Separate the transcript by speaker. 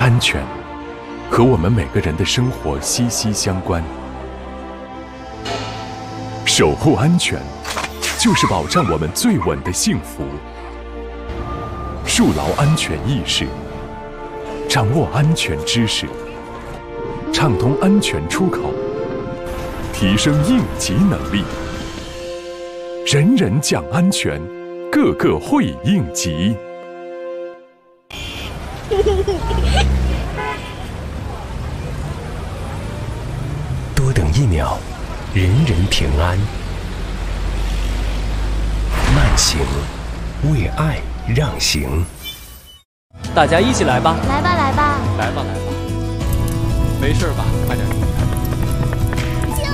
Speaker 1: 安全和我们每个人的生活息息相关。守护安全，就是保障我们最稳的幸福。树牢安全意识，掌握安全知识，畅通安全出口，提升应急能力。人人讲安全，个个会应急。
Speaker 2: 多等1秒，人人平安。慢行，为爱让行。
Speaker 3: 大家一起来吧！
Speaker 4: 来吧，来吧，
Speaker 3: 来吧，来吧！没事吧？快点。